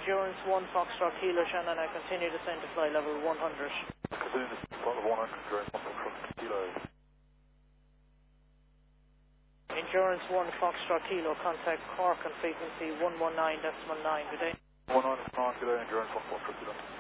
Endurance 1 Foxtrot Kilo Shannon, I continue to send to fly level 100. Continue to flight level 100, Endurance 1 Foxtrot Kilo. Endurance 1 Foxtrot Kilo, contact Cork on frequency 119.9, good day. 119.9, good day, Endurance 1 Foxtrot Kilo.